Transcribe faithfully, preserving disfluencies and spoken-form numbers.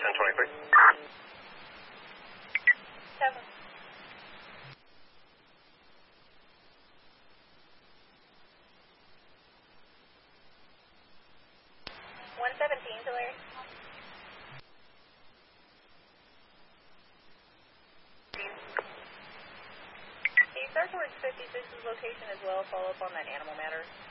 ten twenty-three. Seven. One seventeen, Tulare. Can you start towards fifty-six's location as well? Follow up on that animal matter.